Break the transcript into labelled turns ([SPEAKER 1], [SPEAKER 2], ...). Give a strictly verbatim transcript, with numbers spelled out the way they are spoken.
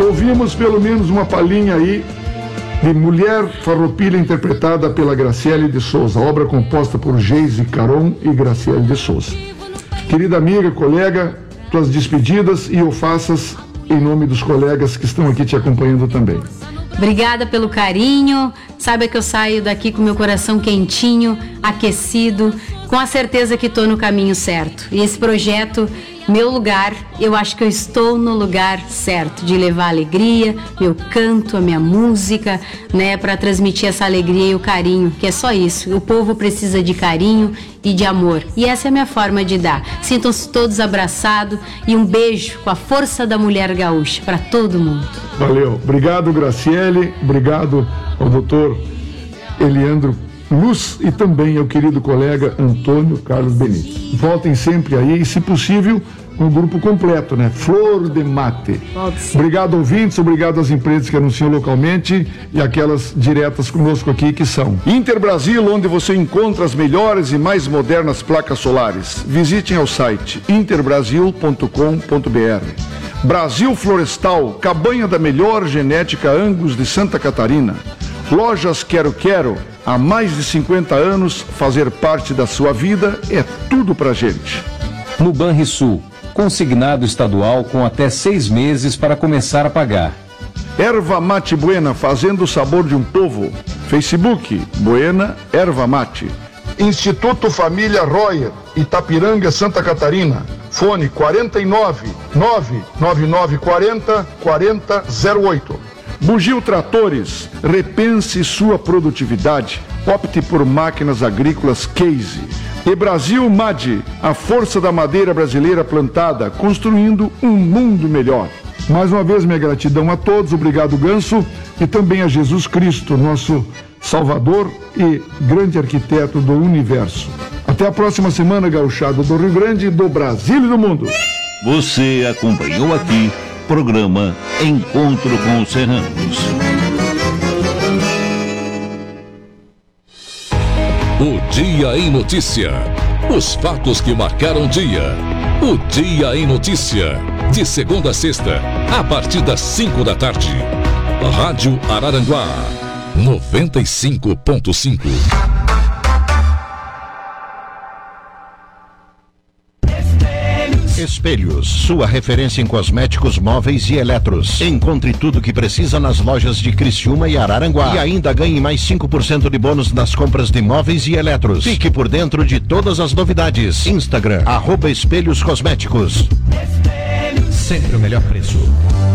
[SPEAKER 1] Ouvimos pelo menos uma palhinha aí de Mulher Farroupilha, interpretada pela Graciele de Souza, obra composta por Geise Caron e Graciele de Souza. Querida amiga, colega, tuas despedidas e o faças em nome dos colegas que estão aqui te acompanhando também.
[SPEAKER 2] Obrigada pelo carinho, saiba que eu saio daqui com meu coração quentinho, aquecido, com a certeza que estou no caminho certo. E esse projeto, meu lugar, eu acho que eu estou no lugar certo, de levar alegria, meu canto, a minha música, né, para transmitir essa alegria e o carinho, que é só isso. O povo precisa de carinho e de amor, e essa é a minha forma de dar. Sintam-se todos abraçados e um beijo com a força da mulher gaúcha para todo mundo.
[SPEAKER 1] Valeu, obrigado Graciele, obrigado ao doutor Eliandro Luz e também ao querido colega Antônio Carlos Benítez. Voltem sempre aí e, se possível, com o grupo completo, né? Flor de Mate. Obrigado, ouvintes, obrigado às empresas que anunciam localmente e aquelas diretas conosco aqui, que são Interbrasil, onde você encontra as melhores e mais modernas placas solares. Visitem ao site interbrasil ponto com ponto br. Brasil Florestal, cabanha da melhor genética Angus de Santa Catarina. Lojas Quero Quero, há mais de cinquenta anos, fazer parte da sua vida é tudo pra gente.
[SPEAKER 3] No Banrisul, consignado estadual com até seis meses para começar a pagar.
[SPEAKER 1] Erva Mate Buena, fazendo o sabor de um povo. Facebook, Buena Erva Mate. Instituto Família Royer, Itapiranga, Santa Catarina. Fone quarenta e nove, nove nove nove quarenta, quarenta zero oito. Bugio Tratores, repense sua produtividade. Opte por máquinas agrícolas Case. E Brasil M A D, a força da madeira brasileira plantada, construindo um mundo melhor. Mais uma vez, minha gratidão a todos, obrigado Ganso, e também a Jesus Cristo, nosso Salvador e grande arquiteto do universo. Até a próxima semana, gauchada do Rio Grande, do Brasil e do mundo.
[SPEAKER 4] Você acompanhou aqui programa Encontro com os Serranos.
[SPEAKER 5] O Dia em Notícia. Os fatos que marcaram o dia. O Dia em Notícia. De segunda a sexta, a partir das cinco da tarde. Rádio Araranguá, noventa e cinco ponto cinco.
[SPEAKER 6] Espelhos, sua referência em cosméticos, móveis e eletros. Encontre tudo o que precisa nas lojas de Criciúma e Araranguá. E ainda ganhe mais cinco por cento de bônus nas compras de móveis e eletros. Fique por dentro de todas as novidades. Instagram, arroba Espelhos Cosméticos. Sempre o melhor preço.